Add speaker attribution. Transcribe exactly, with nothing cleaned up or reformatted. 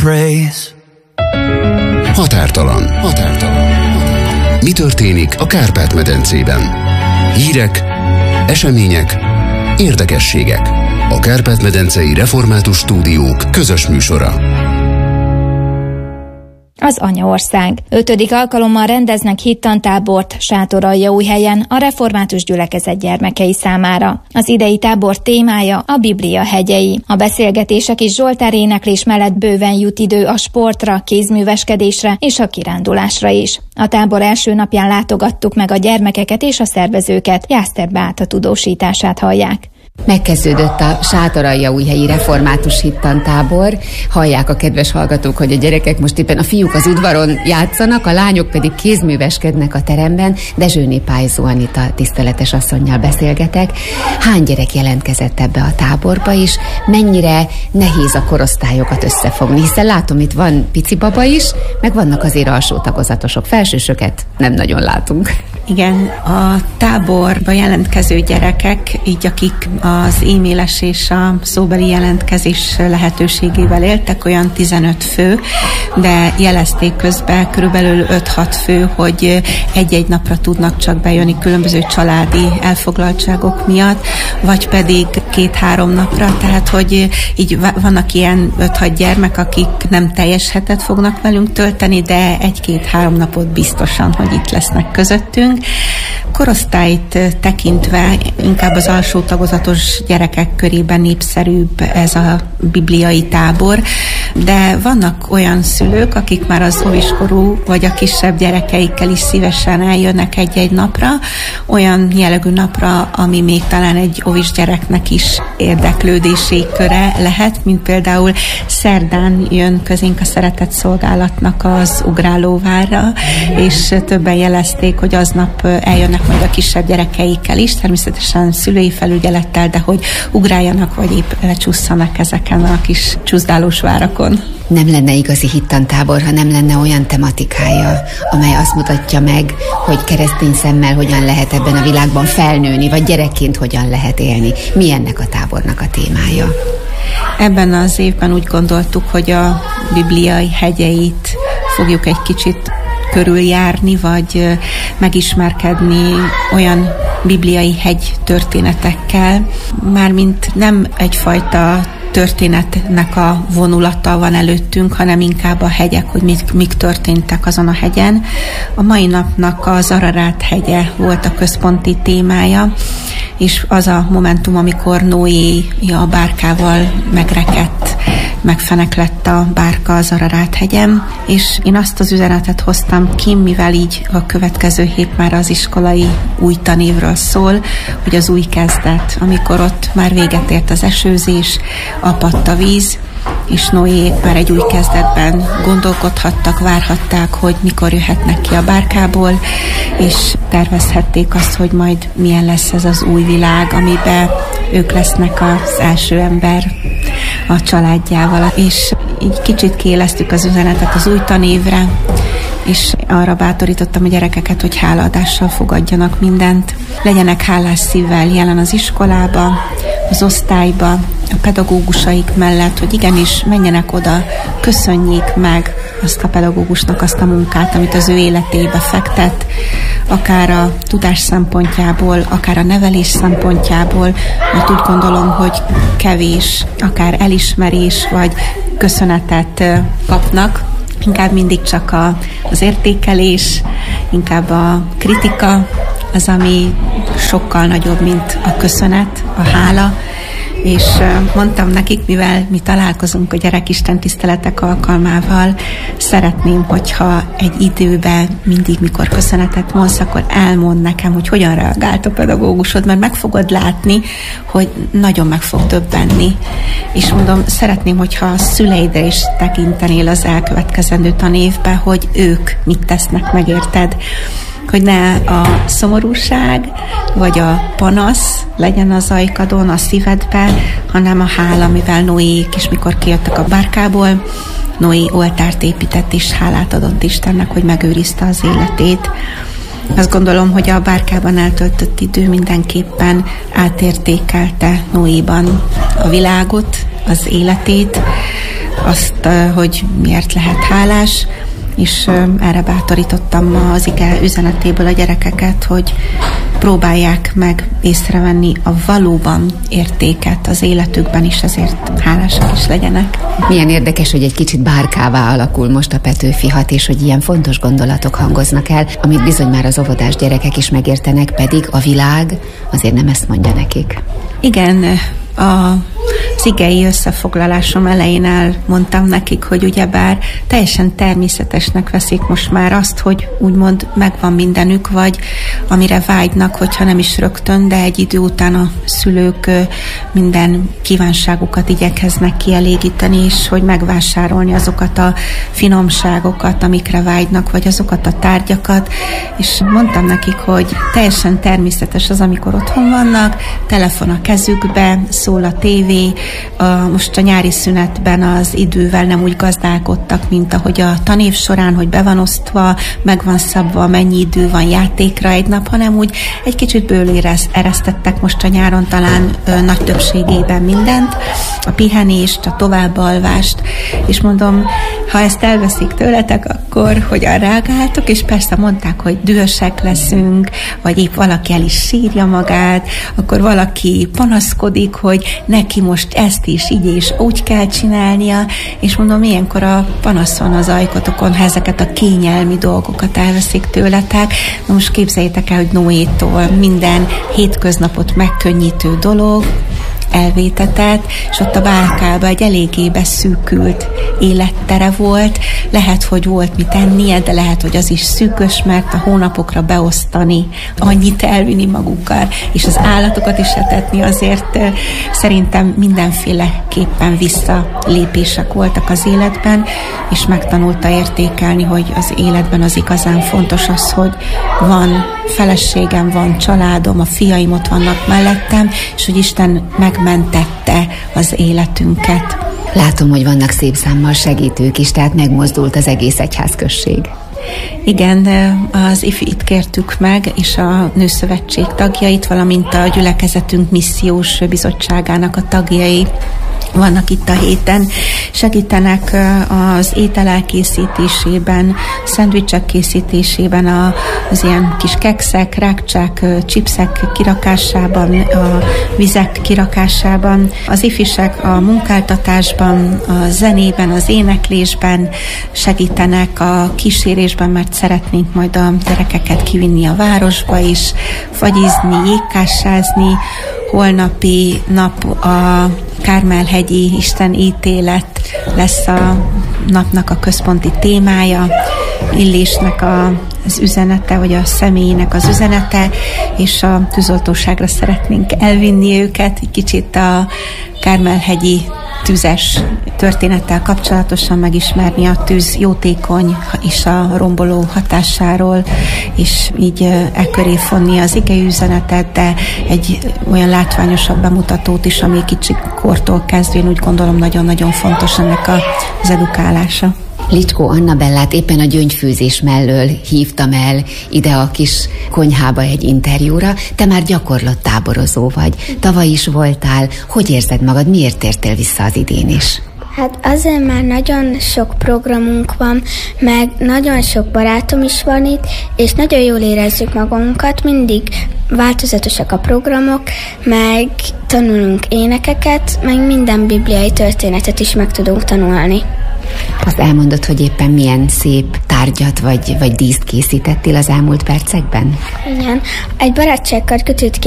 Speaker 1: praise.
Speaker 2: Határtalan. Határtalan. Mi történik a Kárpát-medencében? Hírek, események, érdekességek. A Kárpát-medencei Református Stúdiók közös műsora.
Speaker 3: Az Anyaország. Ötödik alkalommal rendeznek hittantábort Sátoraljaújhelyen a református gyülekezet gyermekei számára. Az idei tábor témája a Biblia hegyei. A beszélgetések és zsoltár éneklés mellett bőven jut idő a sportra, kézműveskedésre és a kirándulásra is. A tábor első napján látogattuk meg a gyermekeket és a szervezőket. Jászter Beáta tudósítását hallják.
Speaker 4: Megkezdődött a Sátoraljaújhelyi református hittantábor. Hallják a kedves hallgatók, hogy a gyerekek most éppen a fiúk az udvaron játszanak, a lányok pedig kézműveskednek a teremben. Dezsőné Pályzó Anita tiszteletes asszonnyal beszélgetek. Hány gyerek jelentkezett ebbe a táborba is? Mennyire nehéz a korosztályokat összefogni? Hiszen látom, itt van pici baba is, meg vannak azért alsó tagozatosok. Felsősöket nem nagyon látunk.
Speaker 5: Igen, a táborba jelentkező gyerekek, így akik az e-mailes és a szóbeli jelentkezés lehetőségével éltek, olyan tizenöt fő, de jelezték közben körülbelül öt-hat fő, hogy egy-egy napra tudnak csak bejönni különböző családi elfoglaltságok miatt, vagy pedig két-három napra, tehát hogy így vannak ilyen öt-hat gyermek, akik nem teljes hetet fognak velünk tölteni, de egy-két-három napot biztosan, hogy itt lesznek közöttünk. Korosztályt tekintve inkább az alsó tagozatos gyerekek körében népszerűbb ez a bibliai tábor, de vannak olyan szülők, akik már az óviskorú vagy a kisebb gyerekeikkel is szívesen eljönnek egy-egy napra, olyan jellegű napra, ami még talán egy óvis gyereknek is érdeklődési köre lehet, mint például szerdán jön közénk a szeretett szolgálatnak az Ugrálóvárra, és többen jelezték, hogy aznap eljönnek majd a kisebb gyerekeikkel is, természetesen szülői felügyelettel, de hogy ugráljanak, vagy épp lecsusszanak ezeken a kis csúszdálós várakon.
Speaker 4: Nem lenne igazi hittantábor, ha nem lenne olyan tematikája, amely azt mutatja meg, hogy keresztény szemmel hogyan lehet ebben a világban felnőni, vagy gyerekként hogyan lehet élni. Mi ennek a tábornak a témája?
Speaker 5: Ebben az évben úgy gondoltuk, hogy a bibliai hegyeit fogjuk egy kicsit körüljárni, vagy megismerkedni olyan bibliai hegy történetekkel, mármint nem egyfajta történetnek a vonulata van előttünk, hanem inkább a hegyek, hogy mik, mik történtek azon a hegyen. A mai napnak az Ararát hegye volt a központi témája, és az a momentum, amikor Noé a bárkával megrekedt, megfeneklett a bárka az Ararát hegyen, és én azt az üzenetet hoztam ki, mivel így a következő hét már az iskolai új tanévről szól, hogy az új kezdet, amikor ott már véget ért az esőzés, apadt a víz, és Noék már egy új kezdetben gondolkodhattak, várhatták, hogy mikor jöhetnek ki a bárkából, és tervezhették azt, hogy majd milyen lesz ez az új világ, amiben ők lesznek az első ember a családjával. És így kicsit kiéleztük az üzenetet az új tanévre, és arra bátorítottam a gyerekeket, hogy hálaadással fogadjanak mindent. Legyenek hálás szívvel jelen az iskolába, az osztályba, a pedagógusaik mellett, hogy igenis menjenek oda, köszönjék meg azt a pedagógusnak azt a munkát, amit az ő életébe fektet, akár a tudás szempontjából, akár a nevelés szempontjából, mert úgy gondolom, hogy kevés, akár elismerés vagy köszönetet kapnak, inkább mindig csak a, az értékelés, inkább a kritika, az, ami sokkal nagyobb, mint a köszönet, a hála, és mondtam nekik, mivel mi találkozunk a gyerekisten tiszteletek alkalmával, szeretném, hogyha egy időben mindig, mikor köszönetet mondsz, akkor elmond nekem, hogy hogyan reagált a pedagógusod, mert meg fogod látni, hogy nagyon meg fog döbbenni. És mondom, szeretném, hogyha a szüleidre is tekintenél az elkövetkezendő tanévben, hogy ők mit tesznek meg, érted? Hogy ne a szomorúság vagy a panasz legyen az ajkadon, a szívedben, hanem a hála, mivel Noék is mikor kijöttek a bárkából, Noé oltárt épített és hálát adott Istennek, hogy megőrizte az életét. Azt gondolom, hogy a bárkában eltöltött idő mindenképpen átértékelte Noéban a világot, az életét, azt, hogy miért lehet hálás, és erre bátorítottam az ige üzenetéből a gyerekeket, hogy próbálják meg észrevenni a valóban értéket az életükben is, ezért hálásak is legyenek.
Speaker 4: Milyen érdekes, hogy egy kicsit bárkává alakul most a Petőfi hat, és hogy ilyen fontos gondolatok hangoznak el, amit bizony már az óvodás gyerekek is megértenek, pedig a világ azért nem ezt mondja nekik.
Speaker 5: Igen, a az igei összefoglalásom elején elmondtam nekik, hogy ugyebár teljesen természetesnek veszik most már azt, hogy úgymond megvan mindenük, vagy amire vágynak, hogyha nem is rögtön, de egy idő után a szülők minden kívánságukat igyekeznek kielégíteni, és hogy megvásárolni azokat a finomságokat, amikre vágynak, vagy azokat a tárgyakat, és mondtam nekik, hogy teljesen természetes az, amikor otthon vannak, telefon a kezükbe, szól a tévé, A, most a nyári szünetben az idővel nem úgy gazdálkodtak, mint ahogy a tanév során, hogy be van osztva, meg van szabva, mennyi idő van játékra egy nap, hanem úgy egy kicsit bőlére eresztettek most a nyáron talán ö, nagy többségében mindent, a pihenést, a továbbalvást, és mondom, ha ezt elveszik tőletek, akkor hogyan reagáltok, és persze mondták, hogy dühösek leszünk, vagy épp valaki el is sírja magát, akkor valaki panaszkodik, hogy neki most ezt is így és úgy kell csinálnia, és mondom, ilyenkor a panaszon az ajkotokon, ha ezeket a kényelmi dolgokat elveszik tőletek. Na most képzeljétek el, hogy Noétól minden hétköznapot megkönnyítő dolog elvétetett, és ott a bálkában egy eléggé beszűkült élettere volt. Lehet, hogy volt mit ennie, de lehet, hogy az is szűkös, mert a hónapokra beosztani, annyit elvinni magukkal, és az állatokat is etetni, azért szerintem mindenféleképpen visszalépések voltak az életben, és megtanulta értékelni, hogy az életben az igazán fontos az, hogy van feleségem, van családom, a fiaim ott vannak mellettem, és hogy Isten megmentette az életünket.
Speaker 4: Látom, hogy vannak szép számmal segítők is, tehát megmozdult az egész egyházközség.
Speaker 5: Igen, az ifit kértük meg, és a Nőszövetség tagjait, valamint a gyülekezetünk missziós bizottságának a tagjai vannak itt a héten, segítenek az étel elkészítésében, szendvicsek készítésében, az ilyen kis kekszek, rákcsák, chipsek kirakásában, a vizek kirakásában, az ifisek a munkáltatásban, a zenében, az éneklésben segítenek, a kísérésben, mert szeretnénk majd a gyerekeket kivinni a városba is, fagyizni, jégkássázni. Holnapi nap a Kármel-hegyi Isten ítélet lesz a napnak a központi témája, Illésnek a, az üzenete, vagy a személyének az üzenete, és a tűzoltóságra szeretnénk elvinni őket, egy kicsit a Kármel-hegyi tüzes történettel kapcsolatosan megismerni a tűz jótékony és a romboló hatásáról, és így e köré fonni az igei üzenetet, de egy olyan látványosabb bemutatót is, ami kicsi kortól kezdve, úgy gondolom nagyon-nagyon fontos ennek az edukálása.
Speaker 4: Licskó Annabellát éppen a gyöngyfőzés mellől hívtam el ide a kis konyhába egy interjúra. Te már gyakorlott táborozó vagy. Tavaly is voltál. Hogy érzed magad? Miért tértél vissza az idén is?
Speaker 1: Hát azért már nagyon sok programunk van, meg nagyon sok barátom is van itt, és nagyon jól érezzük magunkat, mindig változatosak a programok, meg tanulunk énekeket, meg minden bibliai történetet is meg tudunk tanulni.
Speaker 4: Azt elmondod, hogy éppen milyen szép tárgyat vagy, vagy díszt készítettél az elmúlt percekben?
Speaker 1: Igen. Egy barátságkar kötőt